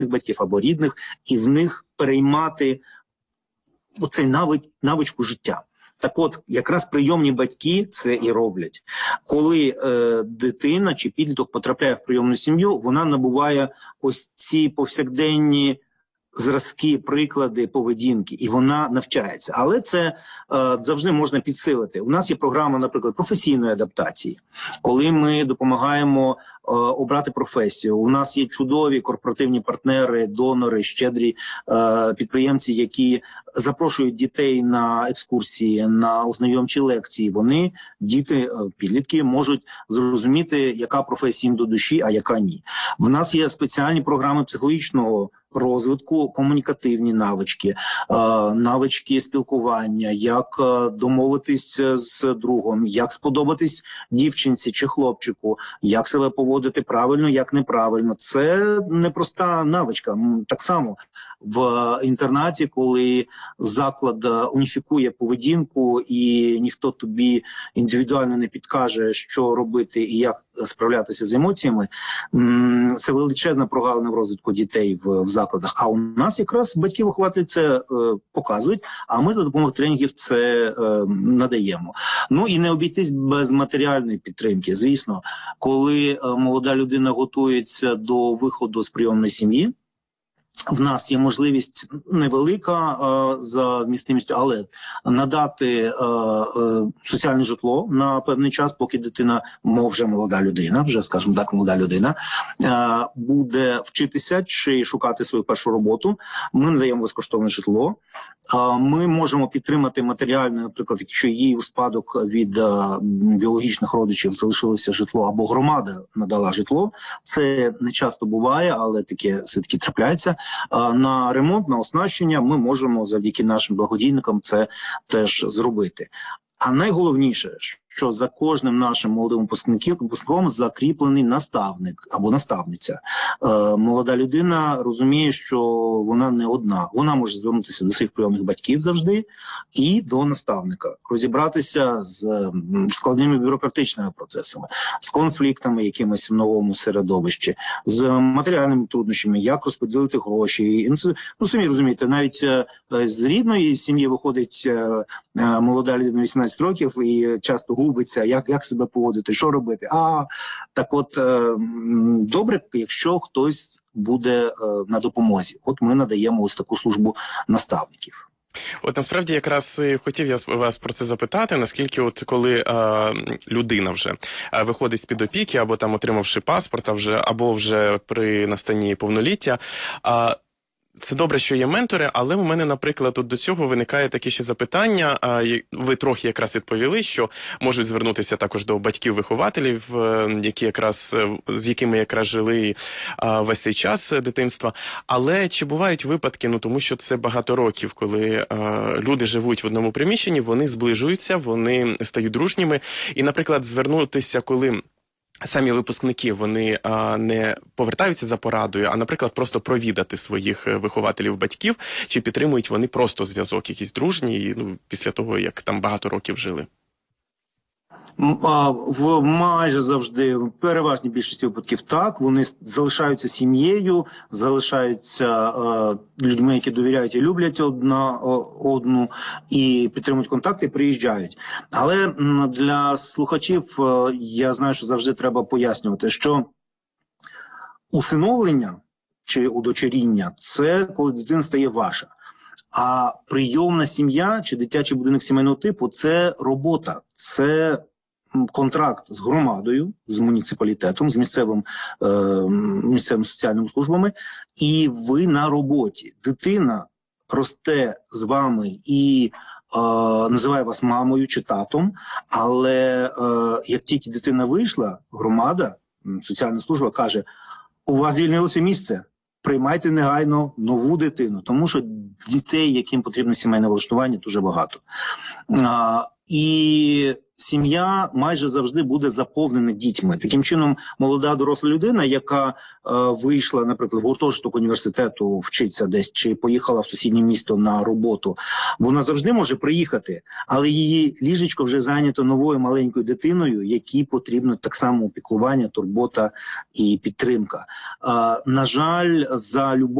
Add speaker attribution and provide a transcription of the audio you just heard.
Speaker 1: батьків або рідних, і в них переймати оцей навичку життя. Так от, якраз прийомні батьки це і роблять. Коли дитина чи підліток потрапляє в прийомну сім'ю, вона набуває ось ці повсякденні зразки, приклади поведінки, і вона навчається. Але це завжди можна підсилити. У нас є програма, наприклад, професійної адаптації, коли ми допомагаємо обрати професію. У нас є чудові корпоративні партнери, донори, щедрі підприємці, які запрошують дітей на екскурсії, на ознайомчі лекції. Вони, діти, підлітки, можуть зрозуміти, яка професія їм до душі, а яка ні. В нас є спеціальні програми психологічного розвитку, комунікативні навички, навички спілкування, як домовитись з другом, як сподобатись дівчинці чи хлопчику, як себе поводити правильно, як неправильно. Це непроста навичка. Так само в інтернаті, коли заклад уніфікує поведінку і ніхто тобі індивідуально не підкаже, що робити і як справлятися з емоціями, це величезна прогалина в розвитку дітей в закладах. А у нас якраз батьки-вихователі це показують, а ми за допомогою тренінгів це надаємо. Ну і не обійтись без матеріальної підтримки. Звісно, коли молода людина готується до виходу з прийомної сім'ї, в нас є можливість невелика за вмістимістю, але надати соціальне житло на певний час, поки дитина, вже молода людина, вже, скажімо так, молода людина, буде вчитися чи шукати свою першу роботу. Ми надаємо безкоштовне житло. Ми можемо підтримати матеріально, наприклад, якщо їй у спадок від біологічних родичів залишилося житло, або громада надала житло. Це не часто буває, але таке все-таки трапляється. На ремонт, на оснащення ми можемо завдяки нашим благодійникам це теж зробити. А найголовніше, що за кожним нашим молодим випускником закріплений наставник або наставниця. Молода людина розуміє, що вона не одна. Вона може звернутися до своїх прийомних батьків завжди і до наставника. Розібратися з складними бюрократичними процесами, з конфліктами якимось в новому середовищі, з матеріальними труднощами, як розподілити гроші. Ну, самі розумієте, навіть з рідної сім'ї виходить молода людина 18 років і часто губиться, як себе поводити, що робити. Так от, добре, якщо хтось буде на допомозі. От ми надаємо ось таку службу наставників.
Speaker 2: От насправді якраз хотів я вас про це запитати, наскільки от коли людина вже виходить з-під опіки, або там отримавши паспорт, або вже при настанні повноліття, це добре, що є ментори, але у мене, наприклад, до цього виникає таке ще запитання. Ви трохи якраз відповіли, що можуть звернутися також до батьків-вихователів, з якими якраз жили весь цей час дитинства. Але чи бувають випадки, тому що це багато років, коли люди живуть в одному приміщенні, вони зближуються, вони стають дружніми. І, наприклад, звернутися, коли самі випускники, вони не повертаються за порадою, а, наприклад, просто провідати своїх вихователів-батьків, чи підтримують вони просто зв'язок якийсь дружній, після того, як там багато років жили?
Speaker 1: Майже завжди, в переважній більшості випадків так, вони залишаються сім'єю, залишаються людьми, які довіряють і люблять одна одну, і підтримують контакти, і приїжджають. Але для слухачів я знаю, що завжди треба пояснювати, що усиновлення чи удочеріння – це коли дитина стає ваша. А прийомна сім'я чи дитячий будинок сімейного типу – це робота, це контракт з громадою, з муніципалітетом, з місцевими соціальними службами, і ви на роботі. Дитина росте з вами і називає вас мамою чи татом, але як тільки дитина вийшла, громада, соціальна служба каже: у вас звільнилося місце, приймайте негайно нову дитину, тому що дітей, яким потрібно сімейне влаштування, дуже багато. І сім'я майже завжди буде заповнена дітьми. Таким чином, молода доросла людина, яка вийшла, наприклад, в гуртожиток університету, вчиться десь, чи поїхала в сусіднє місто на роботу, вона завжди може приїхати, але її ліжечко вже зайнято новою маленькою дитиною, якій потрібно так само опікування, турбота і підтримка. На жаль, за любов